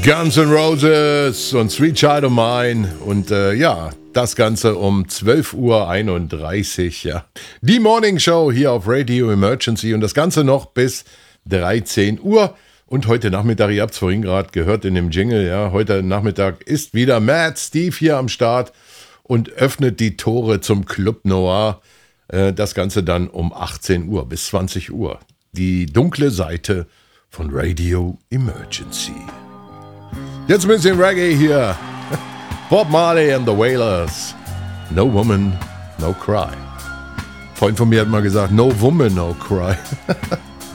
Guns N' Roses und Sweet Child of Mine und das Ganze um 12:31 Uhr, ja. Die Morning Show hier auf Radio Emergency und das Ganze noch bis 13 Uhr. Und heute Nachmittag, ihr habt es vorhin gerade gehört in dem Jingle, ja, heute Nachmittag ist wieder Mad Steve hier am Start und öffnet die Tore zum Club Noir. Das Ganze dann um 18 Uhr bis 20 Uhr. Die dunkle Seite von Radio Emergency. Jetzt ein bisschen Reggae hier. Bob Marley and the Wailers. No Woman, No Cry. Ein Freund von mir hat mal gesagt, No Woman, No Cry.